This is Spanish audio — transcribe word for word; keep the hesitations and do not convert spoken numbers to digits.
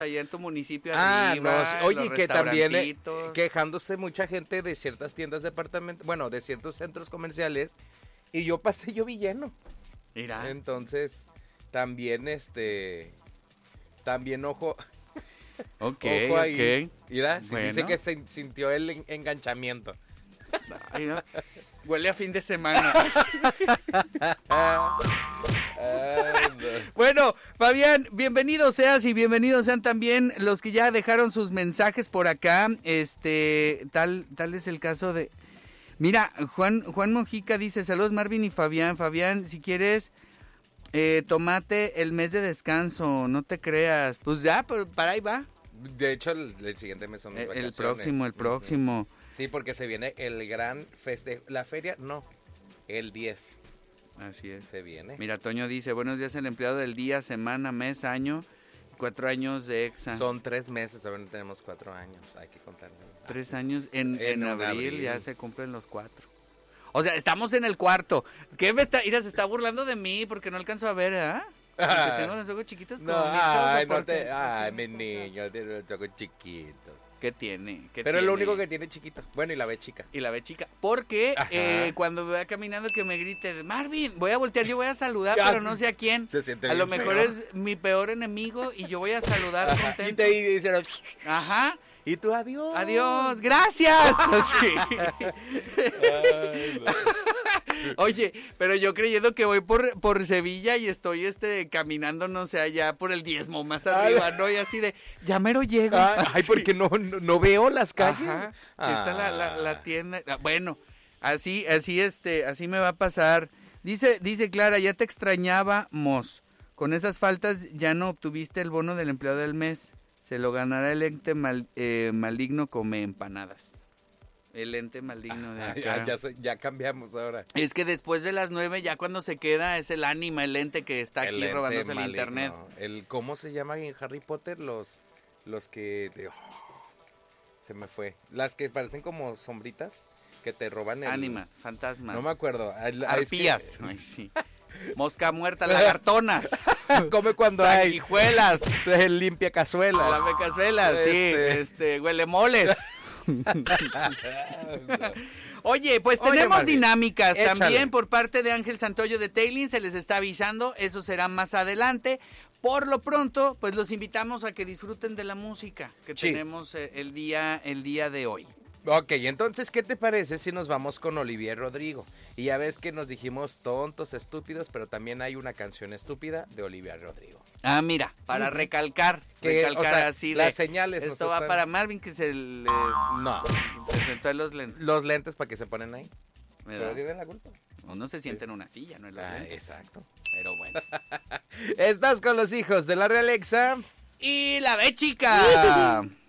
allá en tu municipio Ah, arriba, no, sí. Oye, los que también eh, restaurantitos. quejándose mucha gente de ciertas tiendas departamentales, bueno, de ciertos centros comerciales, y yo pasé, yo vi lleno. Mira. Entonces, también este, también ojo, Ok, ojo ahí. ok. Mira, sí Bueno. dice que se sintió el en- enganchamiento. Ay, no. Huele a fin de semana. Ay, no. Bueno, Fabián, bienvenidos seas y bienvenidos sean también los que ya dejaron sus mensajes por acá. Este, tal, tal es el caso de. Mira, Juan, Juan Mojica dice, saludos Marvin y Fabián. Fabián, si quieres, eh, tomate el mes de descanso, no te creas. Pues ya, pues, para ahí va. De hecho, el, el siguiente mes son mis El, el vacaciones. próximo, el próximo. Ujú. Sí, porque se viene el gran festejo. La feria, no, el diez Así es. se viene. Mira, Toño dice, buenos días el empleado del día, semana, mes, año, cuatro años de EXA. Son tres meses, ahora tenemos cuatro años, hay que contarlo. Tres años en, En en abril, abril. ya se cumplen los cuatro. O sea, estamos en el cuarto. ¿Qué me está? Mira, se está burlando de mí porque no alcanzo a ver, ¿ah? Porque Ah. tengo los ojos chiquitos como No, mis chavos, ay, ¿o no por qué? te, ay, mi niño, tiene el choco chiquito. ¿Qué tiene? ¿Qué Pero es lo tiene? único que tiene chiquito. Bueno, y la ve chica. Y la ve chica. Porque Ajá. eh, cuando me va caminando que me grite, Marvin, voy a voltear, yo voy a saludar, Ya, pero no sé a quién. se siente A lo bien mejor feo. es mi peor enemigo y yo voy a saludar Ajá, contento. y te dicen, Ajá. y tú adiós. Adiós, gracias. Sí. Ay, no. Oye, pero yo creyendo que voy por, por Sevilla y estoy este caminando, no sé, allá por el diezmo más arriba, ¿no? Y así de, ya mero llego. Ay, ay, Sí. porque no, no, no veo las calles. Ajá, que está la, la, la Ah. tienda. Ah, Bueno, así, así este, así me va a pasar. Dice, dice Clara, ya te extrañábamos. Con esas faltas ya no obtuviste el bono del empleado del mes. Se lo ganará el ente mal- eh, maligno come empanadas. El ente maligno de Ah, acá. ya, ya, sé- ya cambiamos ahora. Es que después de las nueve, ya cuando se queda, es el ánima, el ente que está El aquí ente robándose el maligno. internet. El, ¿cómo se llama en Harry Potter? Los, los que... de- oh, se me fue. Las que parecen como sombritas que te roban el... Ánima, fantasmas. No me acuerdo. El- ah, es que- Arpías. Ay, sí. Mosca muerta, lagartonas. Come cuando hay... Sanguijuelas. El limpia cazuelas. Las becazuelas, sí. Este. Este, huele moles. Oye, pues Oye, tenemos Marvin, dinámicas échale. también por parte de Ángel Santoyo de Tailing, se les está avisando, eso será más adelante. Por lo pronto, pues los invitamos a que disfruten de la música que Sí. tenemos eh, el día el día de hoy. Ok, entonces, ¿qué te parece si nos vamos con Olivier Rodrigo? Y ya ves que nos dijimos tontos, estúpidos, pero también hay una canción estúpida de Olivier Rodrigo. Ah, mira, para Ujú. recalcar, Que, recalcar o sea, así las de, señales nos esto va están- para Marvin que se le No, se sentó en los lentes, los lentes para que se ponen ahí. ¿verdad? Pero tienen la culpa. Uno se sienta en una silla, no en los Ah, lentes. exacto. Pero bueno. Estás con los hijos de la Realexa. Y la ve chica.